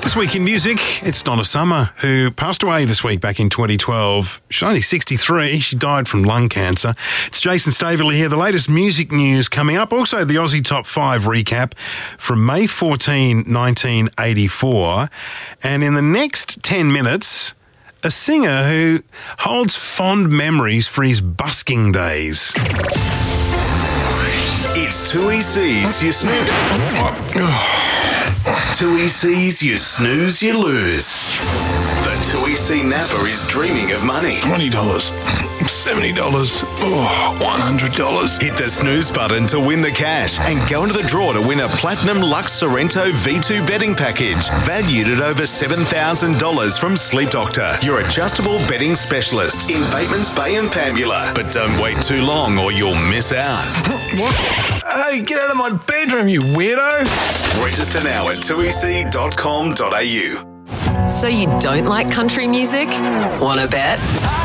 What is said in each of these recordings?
This week in music, it's Donna Summer, who passed away this week back in 2012. She's only 63. She died from lung cancer. It's Jason Staveley here. The latest music news coming up. Also, the Aussie Top 5 recap from May 14, 1984. And in the next 10 minutes, a singer who holds fond memories for his busking days. It's 2ECs, you snooze. 2ECs, you snooze, you lose. The 2EC Napper is dreaming of money. $20, $70, $100. Hit the snooze button to win the cash and go into the draw to win a Platinum Lux Sorrento V2 betting package valued at over $7,000 from Sleep Doctor, your adjustable betting specialist in Batemans Bay and Pambula. But don't wait too long or you'll miss out. What? Hey, get out of my bedroom, you weirdo. Register now at 2EC.com.au. So you don't like country music? Wanna bet?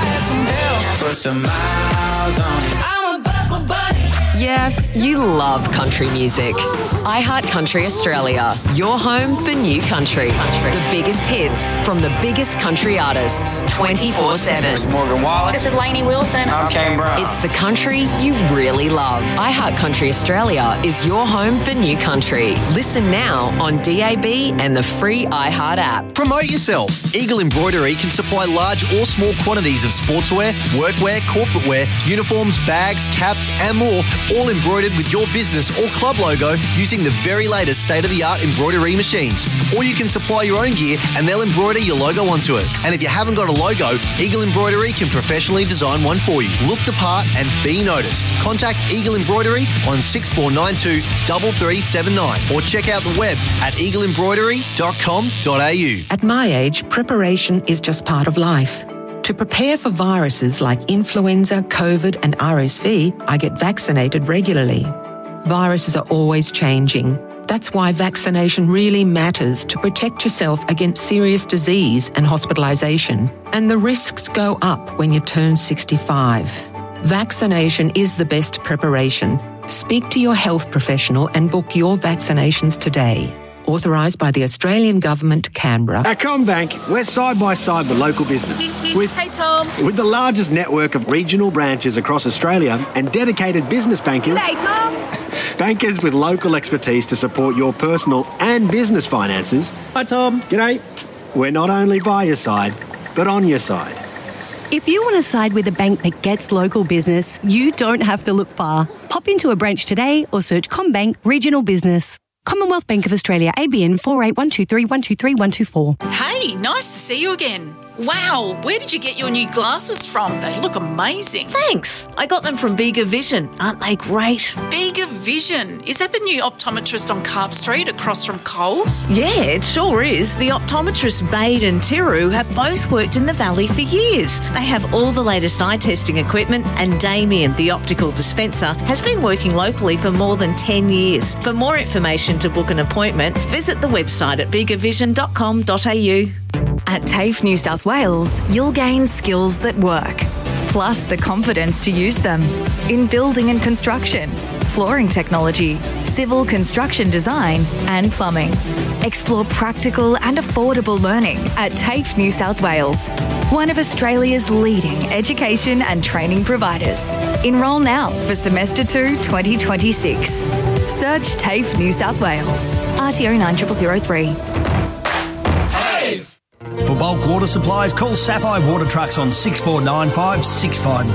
Yeah, you love country music. iHeart Country Australia, your home for new country. The biggest hits from the biggest country artists, 24/7. Morgan Wallen. This is Lainey Wilson. I'm Kane Brown. It's the country you really love. iHeart Country Australia is your home for new country. Listen now on DAB and the free iHeart app. Promote yourself. Eagle Embroidery can supply large or small quantities of sportswear, workwear, corporate wear, uniforms, bags, caps and more, all embroidered with your business or club logo using the very latest state-of-the-art embroidery machines. Or you can supply your own gear and they'll embroider your logo onto it. And if you haven't got a logo, Eagle Embroidery can professionally design one for you. Look the part and be noticed. Contact Eagle Embroidery on 6492 3379 or check out the web at eagleembroidery.com.au. At my age, preparation is just part of life. To prepare for viruses like influenza, COVID and RSV, I get vaccinated regularly. Viruses are always changing. That's why vaccination really matters to protect yourself against serious disease and hospitalisation. And the risks go up when you turn 65. Vaccination is the best preparation. Speak to your health professional and book your vaccinations today. Authorised by the Australian Government, Canberra. At CommBank, we're side by side with local business. Hey, Tom. With the largest network of regional branches across Australia and dedicated business bankers. Hey, Tom. Bankers with local expertise to support your personal and business finances. Hi, Tom. G'day. We're not only by your side, but on your side. If you want to side with a bank that gets local business, you don't have to look far. Pop into a branch today or search CommBank Regional Business. Commonwealth Bank of Australia, ABN 48123123124. Hey, nice to see you again. Wow, where did you get your new glasses from? They look amazing. Thanks. I got them from Bega Vision. Aren't they great? Bega Vision. Is that the new optometrist on Carp Street across from Coles? Yeah, it sure is. The optometrists Bade and Tiru have both worked in the Valley for years. They have all the latest eye testing equipment and Damien, the optical dispenser, has been working locally for more than 10 years. For more information to book an appointment, visit the website at begavision.com.au. At TAFE New South Wales, you'll gain skills that work, plus the confidence to use them in building and construction, flooring technology, civil construction design and plumbing. Explore practical and affordable learning at TAFE New South Wales, one of Australia's leading education and training providers. Enrol now for Semester 2 2026. Search TAFE New South Wales, RTO 90003. For bulk water supplies, call Sapphire Water Trucks on 6495 659.